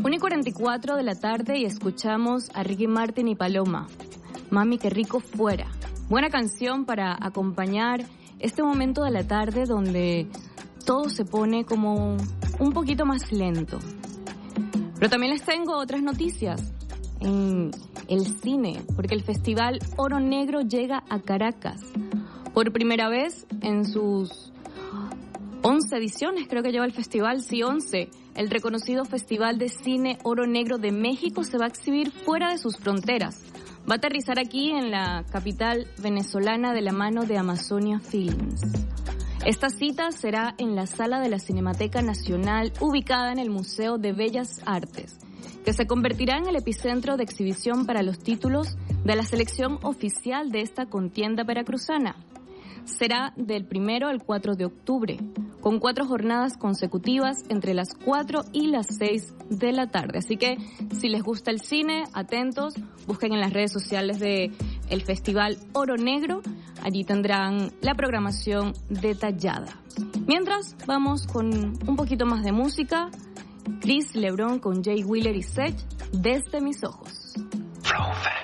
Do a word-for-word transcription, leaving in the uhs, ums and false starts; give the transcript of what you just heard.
una y cuarenta y cuatro de la tarde y escuchamos a Ricky Martin y Paloma. Mami, qué rico fuera. Buena canción para acompañar este momento de la tarde donde todo se pone como un poquito más lento. Pero también les tengo otras noticias en el cine, porque el Festival Oro Negro llega a Caracas. Por primera vez en sus once ediciones, creo que lleva el festival, sí, once. El reconocido Festival de Cine Oro Negro de México se va a exhibir fuera de sus fronteras. Va a aterrizar aquí en la capital venezolana de la mano de Amazonia Films. Esta cita será en la sala de la Cinemateca Nacional, ubicada en el Museo de Bellas Artes, que se convertirá en el epicentro de exhibición para los títulos de la selección oficial de esta contienda veracruzana. Será del primero al cuatro de octubre, con cuatro jornadas consecutivas entre las cuatro y las seis de la tarde. Así que si les gusta el cine, atentos, busquen en las redes sociales de el Festival Oro Negro, allí tendrán la programación detallada. Mientras, vamos con un poquito más de música. Chris Lebron con Jay Wheeler y Sech, Desde mis ojos.